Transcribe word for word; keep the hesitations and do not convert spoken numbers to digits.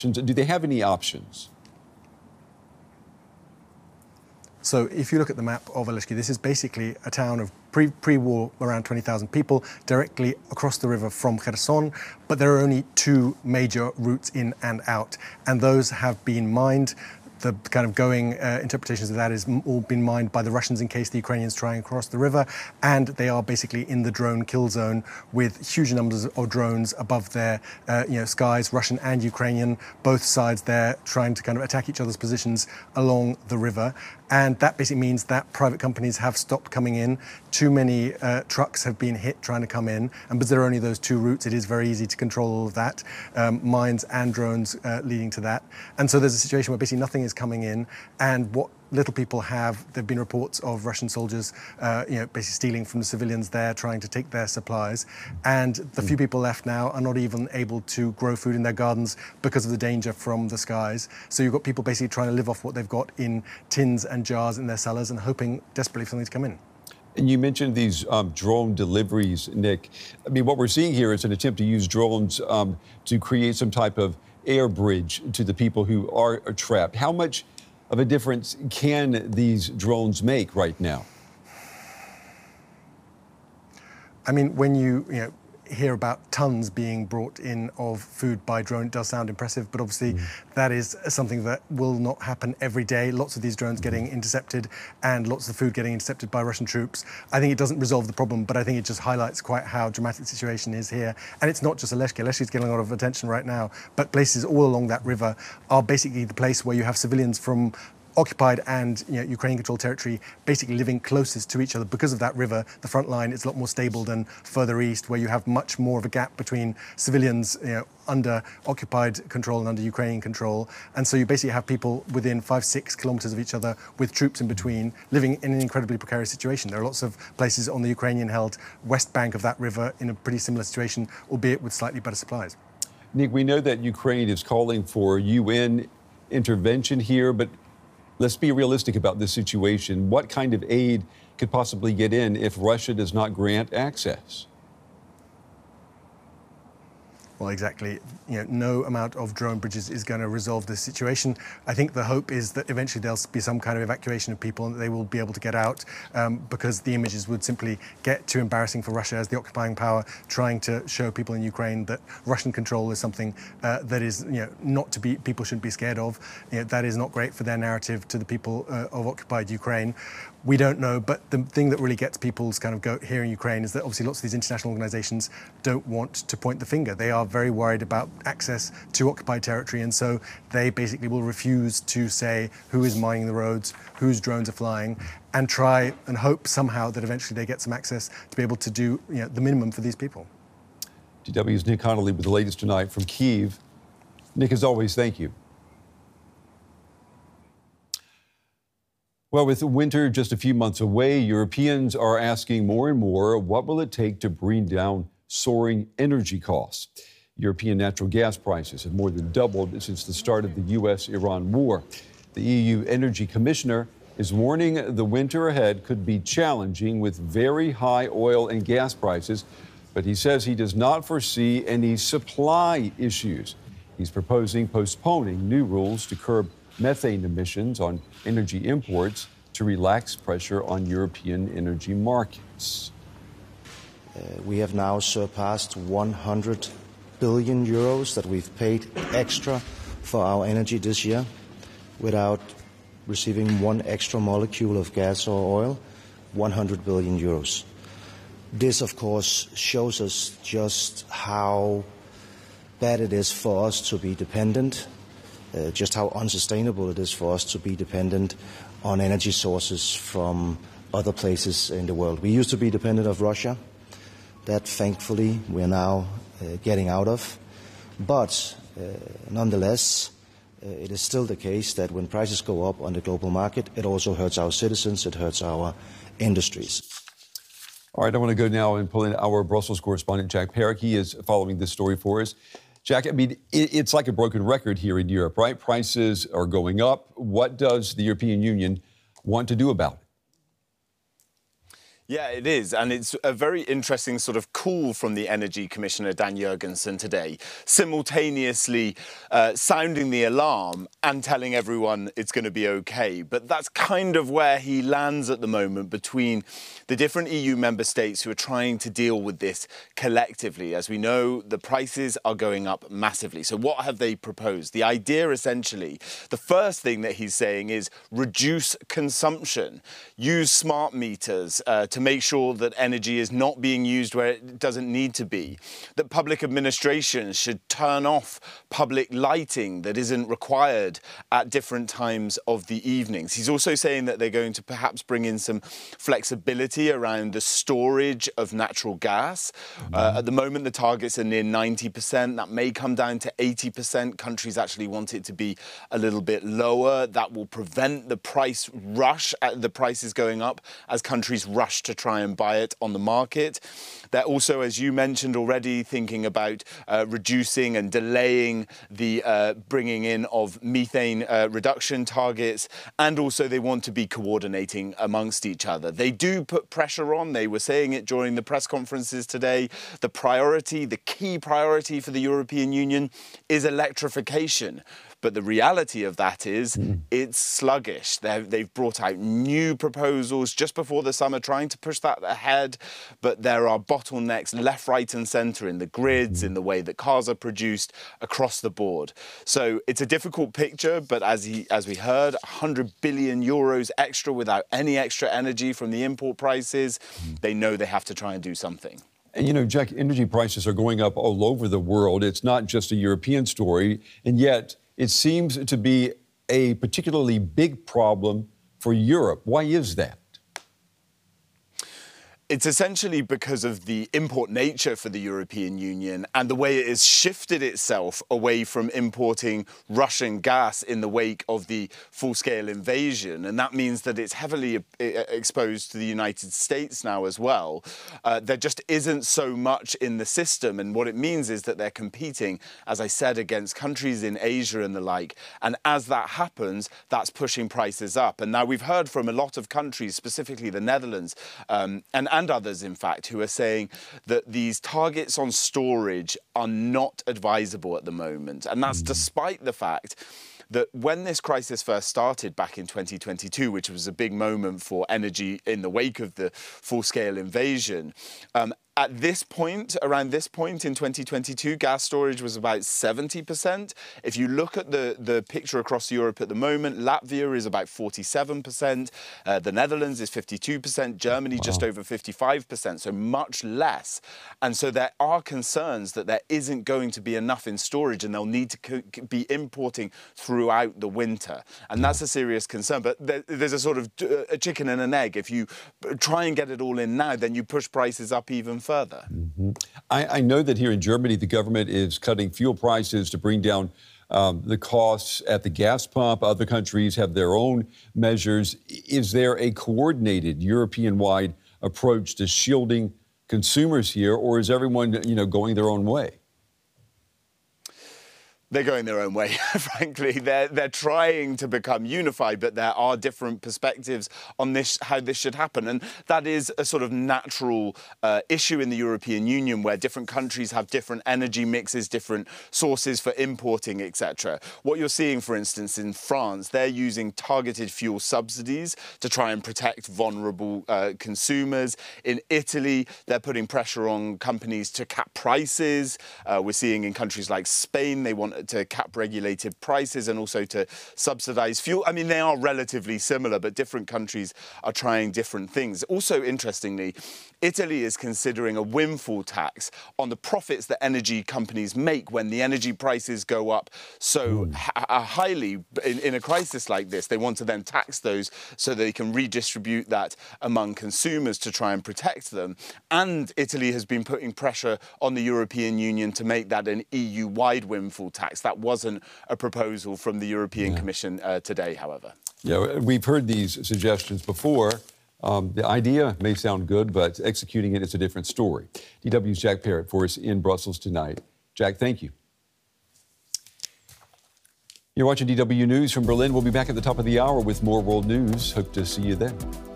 Do they have any options? So if you look at the map of Aleshki, this is basically a town of pre, pre-war around twenty thousand people directly across the river from Kherson, but there are only two major routes in and out, and those have been mined. The kind of going uh, interpretations of that is all been mined by the Russians in case the Ukrainians try and cross the river, and they are basically in the drone kill zone with huge numbers of drones above their uh, you know, skies, Russian and Ukrainian, both sides there trying to kind of attack each other's positions along the river. And that basically means that private companies have stopped coming in. Too many uh, trucks have been hit trying to come in. And because there are only those two routes, it is very easy to control all of that, um, mines and drones uh, leading to that. And so there's a situation where basically nothing is coming in. And what little people have, there have been reports of Russian soldiers, uh, you know, basically stealing from the civilians there, trying to take their supplies. And the few people left now are not even able to grow food in their gardens because of the danger from the skies. So you've got people basically trying to live off what they've got in tins and jars in their cellars and hoping desperately for something to come in. And you mentioned these um, drone deliveries, Nick. I mean, what we're seeing here is an attempt to use drones um, to create some type of air bridge to the people who are, are trapped. How much of a difference can these drones make right now? I mean, when you, you know, hear about tons being brought in of food by drone, it does sound impressive, but obviously mm. that is something that will not happen every day. Lots of these drones getting intercepted and lots of food getting intercepted by Russian troops. I think it doesn't resolve the problem, but I think it just highlights quite how dramatic the situation is here. And it's not just Aleshki. Aleshki is getting a lot of attention right now, but places all along that river are basically the place where you have civilians from occupied and you know, Ukrainian-controlled territory basically living closest to each other because of that river. The front line is a lot more stable than further east, where you have much more of a gap between civilians you know, under occupied control and under Ukrainian control. And so you basically have people within five, six kilometers of each other with troops in between, living in an incredibly precarious situation. There are lots of places on the Ukrainian-held west bank of that river in a pretty similar situation, albeit with slightly better supplies. Nick, we know that Ukraine is calling for U N intervention here, but let's be realistic about this situation. What kind of aid could possibly get in if Russia does not grant access? Well, exactly. You know, no amount of drone bridges is going to resolve this situation. I think the hope is that eventually there'll be some kind of evacuation of people and that they will be able to get out um, because the images would simply get too embarrassing for Russia as the occupying power, trying to show people in Ukraine that Russian control is something uh, that is, you know, not to be, people shouldn't be scared of. You know, that is not great for their narrative to the people uh, of occupied Ukraine. We don't know, but the thing that really gets people's kind of goat here in Ukraine is that obviously lots of these international organizations don't want to point the finger. They are very worried about access to occupied territory, and so they basically will refuse to say who is mining the roads, whose drones are flying, and try and hope somehow that eventually they get some access to be able to do you know, the minimum for these people. D W's Nick Connolly with the latest tonight from Kyiv. Nick, as always, thank you. Well, with winter just a few months away, Europeans are asking more and more, what will it take to bring down soaring energy costs? European natural gas prices have more than doubled since the start of the U S Iran war. The E U Energy Commissioner is warning the winter ahead could be challenging with very high oil and gas prices, but he says he does not foresee any supply issues. He's proposing postponing new rules to curb methane emissions on energy imports to relax pressure on European energy markets. Uh, we have now surpassed one hundred billion euros that we've paid extra for our energy this year without receiving one extra molecule of gas or oil, one hundred billion euros. This, of course, shows us just how bad it is for us to be dependent Uh, just how unsustainable it is for us to be dependent on energy sources from other places in the world. We used to be dependent on Russia. That, thankfully, we're now uh, getting out of. But, uh, nonetheless, uh, it is still the case that when prices go up on the global market, it also hurts our citizens, it hurts our industries. All right, I want to go now and pull in our Brussels correspondent, Jack Perrick. He is following this story for us. Jack, I mean, it's like a broken record here in Europe, right? Prices are going up. What does the European Union want to do about it? Yeah, it is. And it's a very interesting sort of call from the Energy Commissioner, Dan Jurgensen, today, simultaneously uh, sounding the alarm and telling everyone it's going to be OK. But that's kind of where he lands at the moment between the different E U member states who are trying to deal with this collectively. As we know, the prices are going up massively. So what have they proposed? The idea, essentially, the first thing that he's saying is reduce consumption, use smart meters uh, to make sure that energy is not being used where it doesn't need to be, that public administrations should turn off public lighting that isn't required at different times of the evenings. He's also saying that they're going to perhaps bring in some flexibility around the storage of natural gas. Uh, at the moment, the targets are near ninety percent. That may come down to eighty percent. Countries actually want it to be a little bit lower. That will prevent the price rush, the prices going up as countries rush to try and buy it on the market. They're also, as you mentioned already, thinking about uh, reducing and delaying the uh, bringing in of methane uh, reduction targets, and also they want to be coordinating amongst each other. They do put pressure on. They were saying it during the press conferences today. The priority, the key priority for the European Union is electrification. But the reality of that is it's sluggish. They're, they've brought out new proposals just before the summer, trying to push that ahead. But there are bottlenecks left, right and centre in the grids, in the way that cars are produced across the board. So it's a difficult picture. But as, he, as we heard, one hundred billion euros extra without any extra energy from the import prices. They know they have to try and do something. And, you know, Jack, energy prices are going up all over the world. It's not just a European story. And yet it seems to be a particularly big problem for Europe. Why is that? It's essentially because of the import nature for the European Union and the way it has shifted itself away from importing Russian gas in the wake of the full-scale invasion. And that means that it's heavily exposed to the United States now as well. Uh, there just isn't so much in the system. And what it means is that they're competing, as I said, against countries in Asia and the like. And as that happens, that's pushing prices up. And now we've heard from a lot of countries, specifically the Netherlands, um, and, and and others, in fact, who are saying that these targets on storage are not advisable at the moment. And that's despite the fact that when this crisis first started back in twenty twenty-two, which was a big moment for energy in the wake of the full-scale invasion, um, at this point, around this point in twenty twenty-two, gas storage was about seventy percent. If you look at the, the picture across Europe at the moment, Latvia is about forty-seven percent, uh, the Netherlands is fifty-two percent, Germany wow. just over fifty-five percent, so much less. And so there are concerns that there isn't going to be enough in storage and they'll need to be importing throughout the winter. And that's a serious concern. But there, there's a sort of a chicken and an egg. If you try and get it all in now, then you push prices up even further. Mm-hmm. I, I know that here in Germany, the government is cutting fuel prices to bring down um, the costs at the gas pump. Other countries have their own measures. Is there a coordinated European-wide approach to shielding consumers here, or is everyone, you know, going their own way? They're going their own way, frankly. They're, they're trying to become unified, but there are different perspectives on this, how this should happen. And that is a sort of natural uh, issue in the European Union, where different countries have different energy mixes, different sources for importing, et cetera. What you're seeing, for instance, in France, they're using targeted fuel subsidies to try and protect vulnerable uh, consumers. In Italy, they're putting pressure on companies to cap prices. Uh, we're seeing in countries like Spain, they want to cap regulated prices and also to subsidize fuel. I mean, they are relatively similar, but different countries are trying different things. Also, interestingly, Italy is considering a windfall tax on the profits that energy companies make when the energy prices go up so mm. highly in, in a crisis like this. They want to then tax those so they can redistribute that among consumers to try and protect them. And Italy has been putting pressure on the European Union to make that an E U-wide windfall tax. That wasn't a proposal from the European yeah. Commission uh, today, however. Yeah, we've heard these suggestions before. Um, the idea may sound good, but executing it is a different story. D W's Jack Parrott for us in Brussels tonight. Jack, thank you. You're watching D W News from Berlin. We'll be back at the top of the hour with more world news. Hope to see you then.